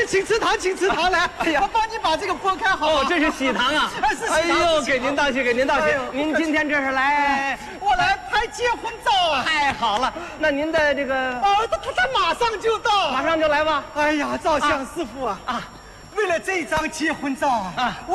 请吃糖，请吃糖来！哎呀，帮你把这个剥开好。 哦，这是喜糖啊！ 是喜糖。 哎呦，给您道谢，给您道谢。您今天这是来？ 我来拍结婚照啊！ 太好了，那您的这个…… 他马上就到， 马上就来吧。 哎呀，照相师傅啊！为了这张结婚照啊，我